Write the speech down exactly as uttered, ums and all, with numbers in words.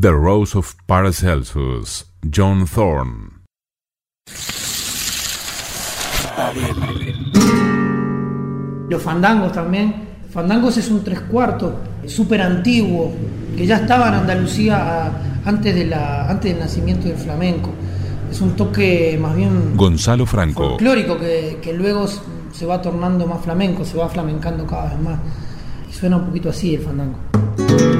The Rose of Paracelsus, John Thorne. Los fandangos también. Fandangos es un tres cuartos súper antiguo, que ya estaba en Andalucía a, antes, de la, antes del nacimiento del flamenco. Es un toque más bien Gonzalo Franco, folclórico, que, que luego se va tornando más flamenco, se va flamencando cada vez más. Y suena un poquito así el fandango.